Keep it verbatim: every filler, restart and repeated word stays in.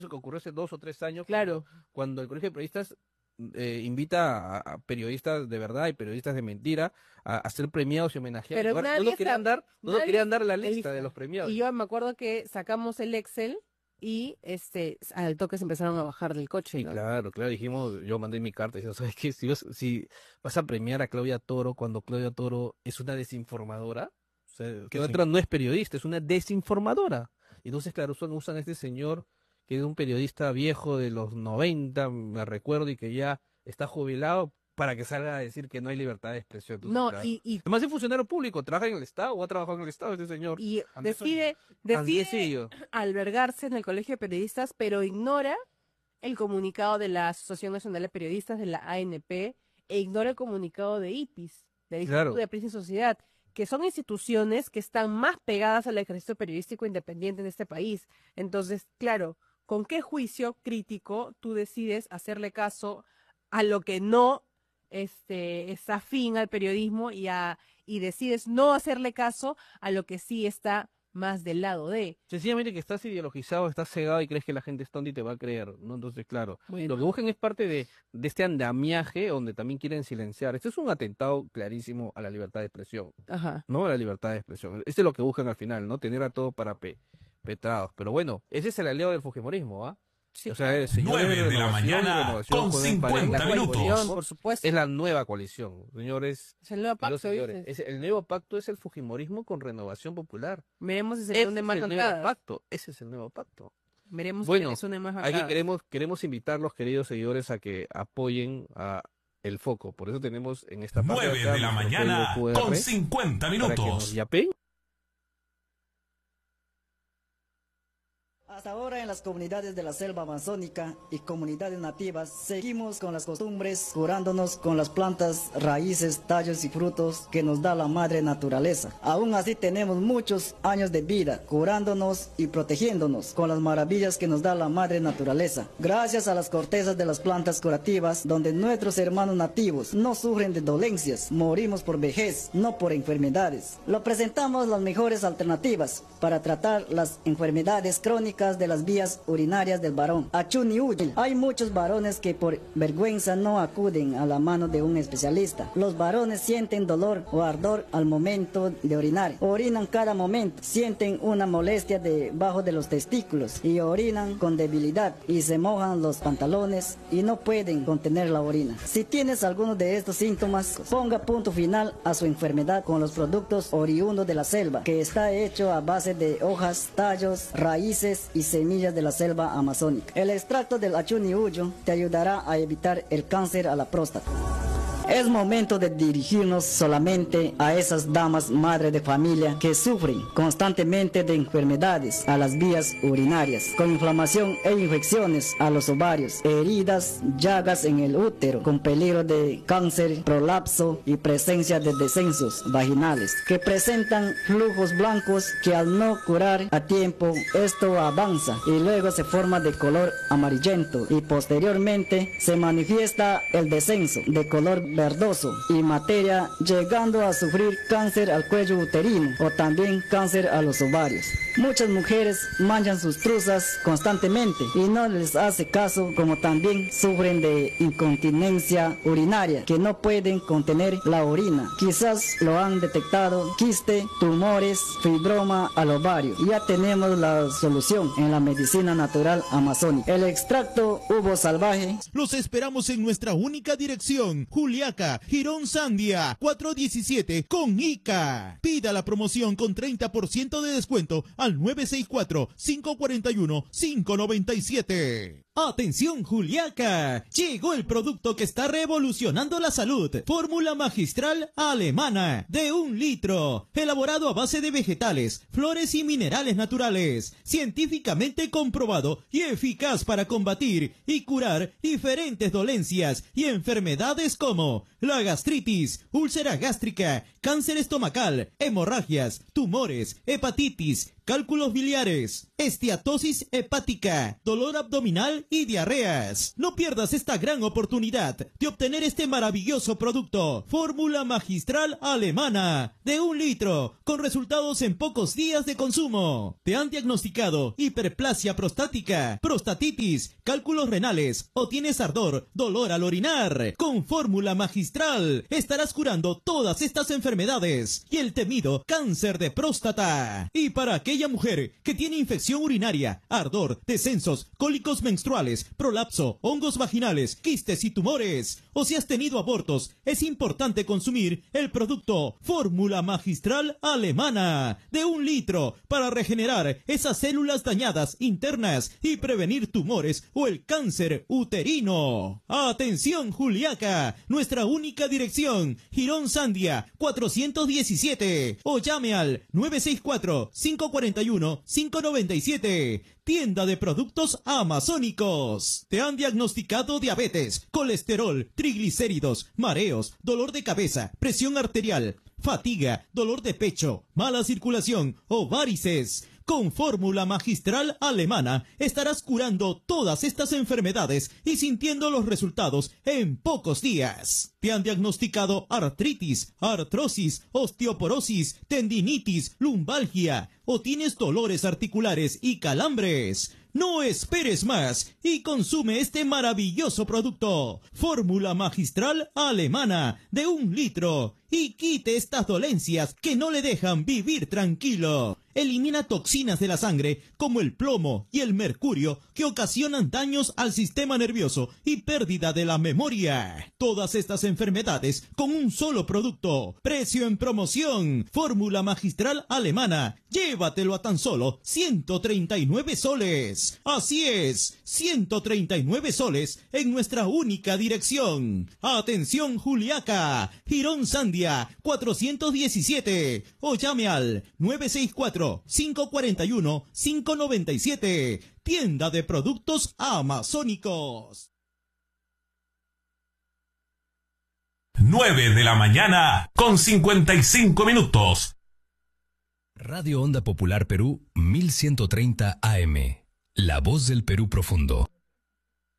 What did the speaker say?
que ocurrió hace dos o tres años, claro, cuando, cuando el Colegio de Periodistas eh, invita a, a periodistas de verdad y periodistas de mentira a, a ser premiados y homenajeados. pero Ahora, nadie no nos querían está- dar, no nos nadie querían dar la está lista de lista. los premiados. Y yo me acuerdo que sacamos el Excel y este al toque se empezaron a bajar del coche, Sí, ¿no? claro, claro, dijimos, yo mandé mi carta y dije, ¿sabes qué? Si vas, si vas a premiar a Claudia Toro cuando Claudia Toro es una desinformadora, o sea, Claudia sí. Toro no es periodista, es una desinformadora. Entonces, claro, usan, usan a este señor que es un periodista viejo de los noventa, me recuerdo, y que ya está jubilado para que salga a decir que no hay libertad de expresión. Entonces, No, claro. y, y, Además es funcionario público, trabaja en el Estado o ha trabajado en el Estado este señor. y Andrés decide, Andrés decide Sillo. albergarse en el Colegio de Periodistas, pero ignora el comunicado de la Asociación Nacional de Periodistas, de la A N P, e ignora el comunicado de I P I S, del Instituto Claro. de Prensa y Sociedad, que son instituciones que están más pegadas al ejercicio periodístico independiente en este país. Entonces, claro, ¿con qué juicio crítico tú decides hacerle caso a lo que no este, es afín al periodismo y, a, y decides no hacerle caso a lo que sí está más del lado de? Sencillamente que estás ideologizado, estás cegado y crees que la gente es tonta y te va a creer, ¿no? Entonces, claro, Bueno. lo que buscan es parte de, de este andamiaje donde también quieren silenciar. Este es un atentado clarísimo a la libertad de expresión, Ajá. ¿no? A la libertad de expresión. Este es lo que buscan al final, ¿no? Tener a todo para pe petrados. Pero bueno, ese es el aliado del fujimorismo, ¿ah? Sí, O sea, el señor nueve de la Renovación, mañana Renovación, con Joven cincuenta Pareja, la minutos. coalición, por supuesto. es la nueva coalición, señores. Es el nuevo y pacto, los señores. dices. Es- el nuevo pacto es el fujimorismo con Renovación Popular. Veremos si se Ese une es más el nuevo bancadas. pacto. Ese es el nuevo pacto. Veremos Bueno, si se une más Aquí bancadas. queremos, queremos invitarlos, queridos seguidores, a que apoyen a El Foco. Por eso tenemos en esta parte nueve acá de la nuestro mañana código Q R con cincuenta para que nos minutos. yapen. Hasta ahora en las comunidades de la selva amazónica y comunidades nativas seguimos con las costumbres curándonos con las plantas, raíces, tallos y frutos que nos da la madre naturaleza. Aún así tenemos muchos años de vida curándonos y protegiéndonos con las maravillas que nos da la madre naturaleza. Gracias a las cortezas de las plantas curativas donde nuestros hermanos nativos no sufren de dolencias, morimos por vejez, no por enfermedades. Lo presentamos las mejores alternativas para tratar las enfermedades crónicas de las vías urinarias del varón. Achuniuchi. Hay muchos varones que por vergüenza no acuden a la mano de un especialista. Los varones sienten dolor o ardor al momento de orinar. Orinan cada momento. Sienten una molestia debajo de los testículos y orinan con debilidad y se mojan los pantalones y no pueden contener la orina. Si tienes alguno de estos síntomas, ponga punto final a su enfermedad con los productos oriundos de la selva, que está hecho a base de hojas, tallos, raíces y semillas de la selva amazónica. El extracto del achuniuyo te ayudará a evitar el cáncer a la próstata. Es momento de dirigirnos solamente a esas damas madres de familia que sufren constantemente de enfermedades a las vías urinarias, con inflamación e infecciones a los ovarios, heridas, llagas en el útero, con peligro de cáncer, prolapso y presencia de descensos vaginales, que presentan flujos blancos que al no curar a tiempo, esto avanza y luego se forma de color amarillento y posteriormente se manifiesta el descenso de color verdoso y materia, llegando a sufrir cáncer al cuello uterino o también cáncer a los ovarios. Muchas mujeres manchan sus truzas constantemente y no les hace caso, como también sufren de incontinencia urinaria, que no pueden contener la orina. Quizás lo han detectado: quiste, tumores, fibroma al ovario. Ya tenemos la solución en la medicina natural amazónica. El extracto uvo salvaje. Los esperamos en nuestra única dirección, Juliaca, Girón Sandia, cuatrocientos diecisiete con Ica. Pida la promoción con treinta por ciento de descuento al nueve seis cuatro, cinco cuatro uno, cinco nueve siete. Atención Juliaca, llegó el producto que está revolucionando la salud. Fórmula magistral alemana de un litro, elaborado a base de vegetales, flores y minerales naturales, científicamente comprobado y eficaz para combatir y curar diferentes dolencias y enfermedades como la gastritis, úlcera gástrica, cáncer estomacal, hemorragias, tumores, hepatitis, cálculos biliares, esteatosis hepática, dolor abdominal y diarreas. No pierdas esta gran oportunidad de obtener este maravilloso producto, Fórmula Magistral Alemana, de un litro, con resultados en pocos días de consumo. ¿Te han diagnosticado hiperplasia prostática, prostatitis, cálculos renales o tienes ardor, dolor al orinar? Con Fórmula Magistral estarás curando todas estas enfermedades y el temido cáncer de próstata. Y para aquella mujer que tiene infección urinaria, ardor, descensos, cólicos menstruales, prolapso, hongos vaginales, quistes y tumores, o si has tenido abortos, es importante consumir el producto Fórmula Magistral Alemana, de un litro, para regenerar esas células dañadas internas y prevenir tumores o el cáncer uterino. ¡Atención, Juliaca! Nuestra única dirección, Girón Sandia cuatrocientos diecisiete, o llame al nueve seis cuatro, cinco cuatro uno, cinco nueve siete. Tienda de productos amazónicos. ¿Te han diagnosticado diabetes, colesterol, triglicéridos, mareos, dolor de cabeza, presión arterial, fatiga, dolor de pecho, mala circulación o varices? Con Fórmula Magistral Alemana estarás curando todas estas enfermedades y sintiendo los resultados en pocos días. ¿Te han diagnosticado artritis, artrosis, osteoporosis, tendinitis, lumbalgia o tienes dolores articulares y calambres? No esperes más y consume este maravilloso producto, Fórmula Magistral Alemana, de un litro, y quite estas dolencias que no le dejan vivir tranquilo. Elimina toxinas de la sangre como el plomo y el mercurio que ocasionan daños al sistema nervioso y pérdida de la memoria. Todas estas enfermedades con un solo producto. Precio en promoción. Fórmula Magistral Alemana. Llévatelo a tan solo ciento treinta y nueve soles. Así es, ciento treinta y nueve soles en nuestra única dirección. Atención, Juliaca, Girón Sandia cuatrocientos diecisiete, o llame al nueve seis cuatro, cinco cuatro uno, cinco nueve siete. Tienda de productos amazónicos. nueve de la mañana con cincuenta y cinco minutos. Radio Onda Popular Perú mil ciento treinta A M. La voz del Perú profundo.